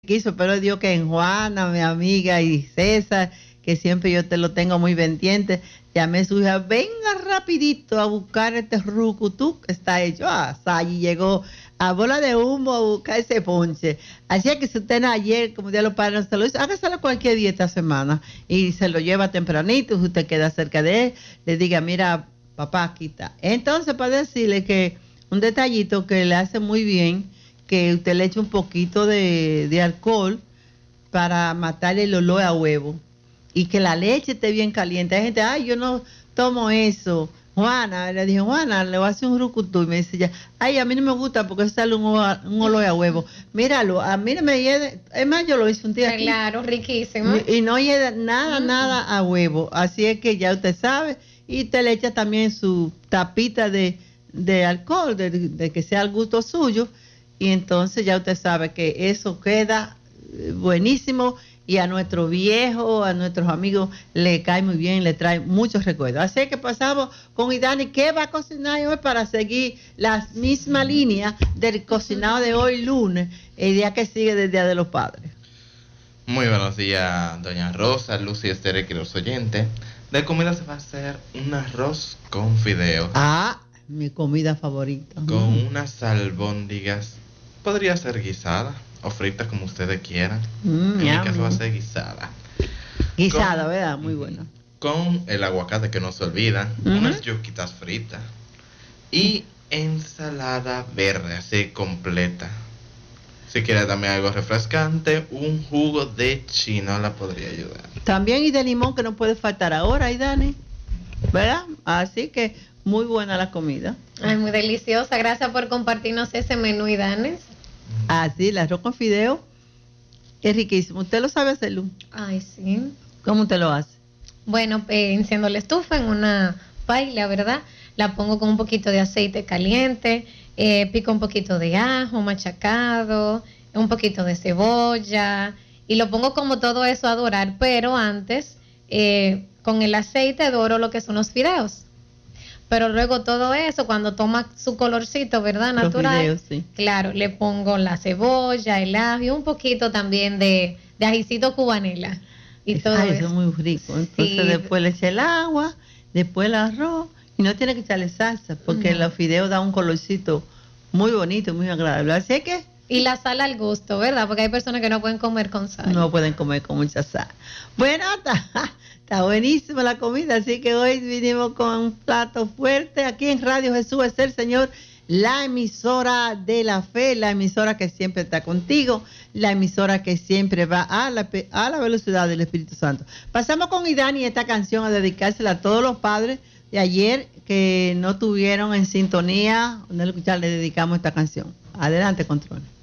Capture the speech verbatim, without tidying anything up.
quiso, pero Dios que en Juana, mi amiga, y César, que siempre yo te lo tengo muy pendiente, llamé a su hija, venga rapidito a buscar este rucutú que está hecho. Ah, Sayi llegó a bola de humo a buscar ese ponche. Así es que si usted no, ayer, como Día de los Padres, se lo hizo, hágaselo cualquier día esta semana y se lo lleva tempranito, usted queda cerca de él, le diga, mira, papá, aquí está. Entonces, para decirle que un detallito que le hace muy bien, que usted le eche un poquito de, de alcohol para matar el olor a huevo y que la leche esté bien caliente. Hay gente, ay, yo no tomo eso. Juana, le dije, Juana, le voy a hacer un rucutú. Y me dice ya, ay, a mí no me gusta porque sale un, un olor a huevo. Míralo, a mí no me hiede. Es más, yo lo hice un día aquí. Claro, riquísimo. Y, y no hiede nada, mm. nada a huevo. Así es que ya usted sabe. Y te le echa también su tapita de, de alcohol, de, de que sea al gusto suyo. Y entonces ya usted sabe que eso queda buenísimo y a nuestro viejo, a nuestros amigos le cae muy bien, le trae muchos recuerdos. Así que pasamos con Idani, ¿qué va a cocinar hoy para seguir la misma línea del cocinado de hoy lunes, el día que sigue del Día de los Padres? Muy buenos días, doña Rosa, Lucy, Esther y los oyentes. De comida se va a hacer un arroz con fideo. Ah, mi comida favorita. Con mm. unas albóndigas. Podría ser guisada o frita como ustedes quieran. Mm, en mi caso va a ser guisada. Guisada, con, ¿verdad? Muy buena. Con el aguacate que no se olvida. Uh-huh. Unas yuquitas fritas. Y ensalada verde, así completa. Si quiere también algo refrescante, un jugo de chinola podría ayudar. También y de limón que no puede faltar ahora, Idani. ¿Verdad? Así que muy buena la comida. Ay, muy deliciosa. Gracias por compartirnos ese menú, Idanes. Ah, sí, el arroz con fideo es riquísimo. ¿Usted lo sabe hacerlo? Ay, sí. ¿Cómo usted lo hace? Bueno, eh, enciendo la estufa en una paila, ¿verdad? La pongo con un poquito de aceite caliente, eh, pico un poquito de ajo machacado, un poquito de cebolla y lo pongo como todo eso a dorar, pero antes eh, con el aceite doro lo que son los fideos. Pero luego todo eso, cuando toma su colorcito, ¿verdad? Natural. Los fideos, sí. Claro, le pongo la cebolla, el ajo y un poquito también de, de ajicito cubanela. Y es, todo ay, eso. Eso es muy rico. Entonces Sí. después le echa el agua, después el arroz. Y no tiene que echarle salsa, porque no. Los fideos dan un colorcito muy bonito, muy agradable. Así que... Y la sal al gusto, ¿verdad? Porque hay personas que no pueden comer con sal. No pueden comer con mucha sal. Bueno, está, está buenísima la comida, así que hoy vinimos con un plato fuerte. Aquí en Radio Jesús es el Señor, la emisora de la fe, la emisora que siempre está contigo, la emisora que siempre va a la, a la velocidad del Espíritu Santo. Pasamos con Idani esta canción a dedicársela a todos los padres de ayer que no tuvieron en sintonía. No escuchar, le dedicamos esta canción. Adelante, Control.